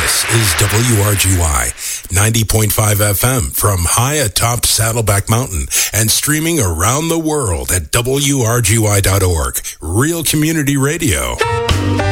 This is WRGY 90.5 FM from high atop Saddleback Mountain and streaming around the world at WRGY.org. Real Community Radio.